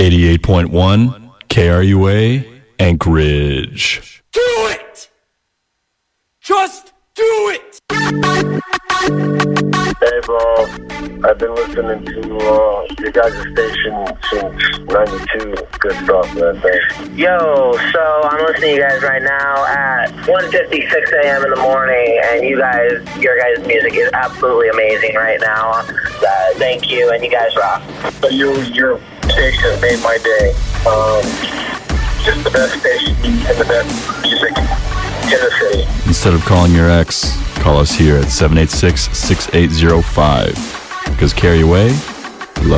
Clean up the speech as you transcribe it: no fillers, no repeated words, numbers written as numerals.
88.1 KRUA, Anchorage. Do it! Just do it! Hey, bro. I've been listening to your guys' station since 92. Good stuff, man. Thanks. Yo, so I'm listening to you guys right now at 1:56 a.m. in the morning, and your guys' music is absolutely amazing right now. Thank you, and you guys rock. So your station made my day. Just the best station and the best music in the city. Instead of calling your ex, call us here at 786-6805. Because KRUA